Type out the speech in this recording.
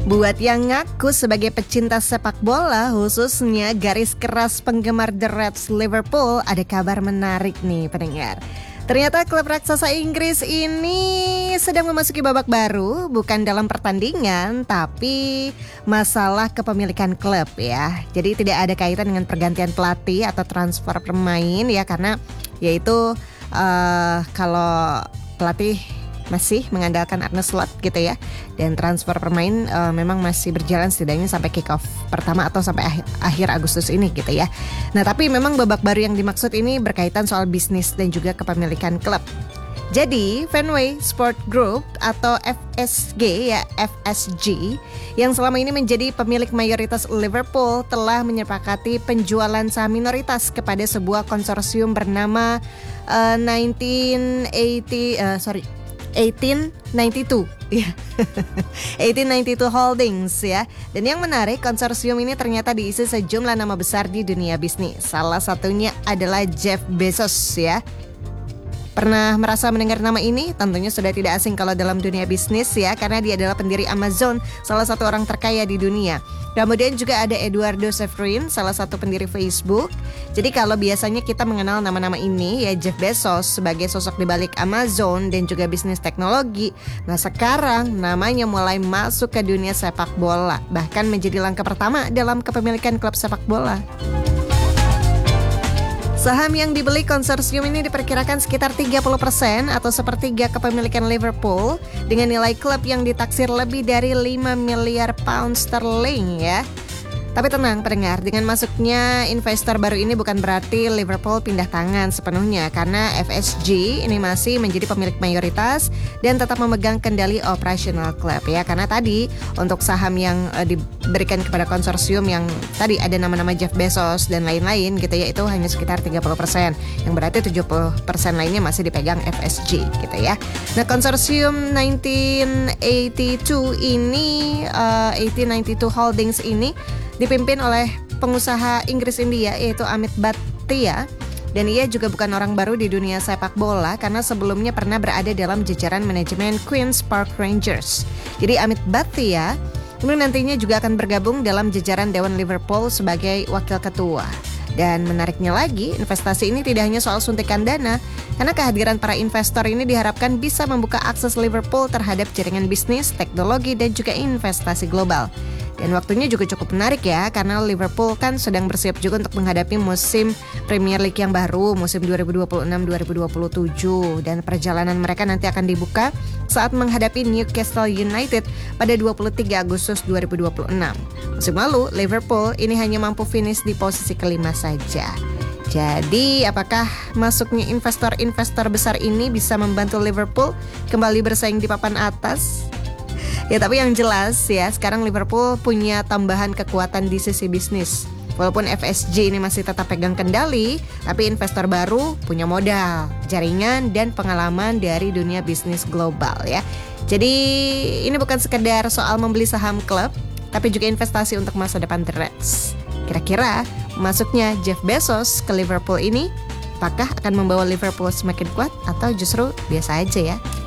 Buat yang ngaku sebagai pecinta sepak bola, khususnya garis keras penggemar The Reds Liverpool, ada kabar menarik nih pendengar. Ternyata klub raksasa Inggris ini sedang memasuki babak baru, bukan dalam pertandingan, tapi masalah kepemilikan klub ya. Jadi tidak ada kaitan dengan pergantian pelatih atau transfer pemain ya, karena yaitu kalau pelatih masih mengandalkan Arne Slot gitu ya. Dan transfer pemain memang masih berjalan setidaknya sampai kick off pertama atau sampai akhir Agustus ini gitu ya. Nah tapi memang babak baru yang dimaksud ini berkaitan soal bisnis dan juga kepemilikan klub. Jadi Fenway Sport Group atau FSG ya FSG yang selama ini menjadi pemilik mayoritas Liverpool telah menyepakati penjualan saham minoritas kepada sebuah konsorsium bernama 1892 ya. 1892 Holdings ya. Dan yang menarik, konsorsium ini ternyata diisi sejumlah nama besar di dunia bisnis. Salah satunya adalah Jeff Bezos ya. Pernah merasa mendengar nama ini? Tentunya sudah tidak asing kalau dalam dunia bisnis ya, karena dia adalah pendiri Amazon, salah satu orang terkaya di dunia. Kemudian juga ada Eduardo Severin, salah satu pendiri Facebook. Jadi kalau biasanya kita mengenal nama-nama ini ya, Jeff Bezos sebagai sosok di balik Amazon dan juga bisnis teknologi. Nah sekarang namanya mulai masuk ke dunia sepak bola, bahkan menjadi langkah pertama dalam kepemilikan klub sepak bola. Saham yang dibeli konsorsium ini diperkirakan sekitar 30% atau sepertiga kepemilikan Liverpool dengan nilai klub yang ditaksir lebih dari 5 miliar pound sterling ya. Tapi tenang pendengar, dengan masuknya investor baru ini bukan berarti Liverpool pindah tangan sepenuhnya, karena FSG ini masih menjadi pemilik mayoritas dan tetap memegang kendali operasional klub ya. Karena tadi untuk saham yang diberikan kepada konsorsium yang tadi ada nama-nama Jeff Bezos dan lain-lain gitu ya, itu hanya sekitar 30%, yang berarti 70% lainnya masih dipegang FSG gitu ya. Nah konsorsium 1892 ini 1892 Holdings ini dipimpin oleh pengusaha Inggris India yaitu Amit Bhatia. Dan ia juga bukan orang baru di dunia sepak bola karena sebelumnya pernah berada dalam jajaran manajemen Queen's Park Rangers. Jadi Amit Bhatia ini nantinya juga akan bergabung dalam jajaran Dewan Liverpool sebagai wakil ketua. Dan menariknya lagi, investasi ini tidak hanya soal suntikan dana, karena kehadiran para investor ini diharapkan bisa membuka akses Liverpool terhadap jaringan bisnis, teknologi, dan juga investasi global. Dan waktunya juga cukup menarik ya, karena Liverpool kan sedang bersiap juga untuk menghadapi musim Premier League yang baru, musim 2026-2027. Dan perjalanan mereka nanti akan dibuka saat menghadapi Newcastle United pada 23 Agustus 2026. Musim lalu, Liverpool ini hanya mampu finish di posisi kelima saja. Jadi, apakah masuknya investor-investor besar ini bisa membantu Liverpool kembali bersaing di papan atas? Ya tapi yang jelas ya, sekarang Liverpool punya tambahan kekuatan di sisi bisnis. Walaupun FSG ini masih tetap pegang kendali, tapi investor baru punya modal, jaringan, dan pengalaman dari dunia bisnis global ya. Jadi ini bukan sekedar soal membeli saham klub, tapi juga investasi untuk masa depan The Reds. Kira-kira masuknya Jeff Bezos ke Liverpool ini, apakah akan membawa Liverpool semakin kuat atau justru biasa aja ya?